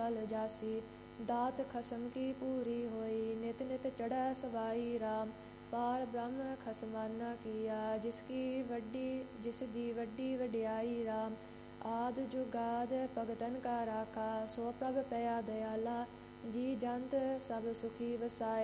बल जासी। दात खसम की पूरी होई, नित नित चढ़ै सवाई राम। पार ब्रह्म खसमाना किया, जिसदी वड्डी वड्याई राम। आद जुगाद भगतन का राखा, सो प्रभ पया दयाला। जी जंत सब सुखी वसाए,